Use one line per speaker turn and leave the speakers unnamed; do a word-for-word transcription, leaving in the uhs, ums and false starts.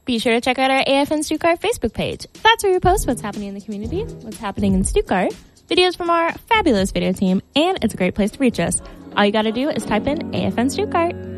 Be sure to check out our A F N Stuttgart Facebook page. That's where we post what's happening in the community, what's happening in Stuttgart, videos from our fabulous video team, and it's a great place to reach us. All you gotta do is type in A F N Stuttgart.